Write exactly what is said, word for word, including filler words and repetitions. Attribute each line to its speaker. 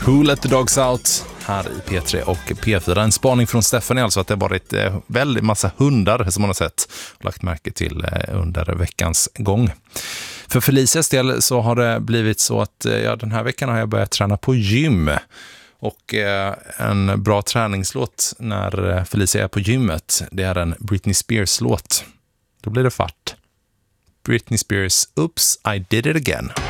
Speaker 1: Who Let The Dogs Out här i P tre och P fyra. En spaning från Stephanie, alltså att det har varit eh, väldigt massa hundar som man har sett och lagt märke till eh, under veckans gång. För Felicias del så har det blivit så att eh, ja, den här veckan har jag börjat träna på gym. Och eh, en bra träningslåt när Felicia är på gymmet, det är en Britney Spears-låt. Då blir det fart. Britney Spears, Oops, I Did It Again.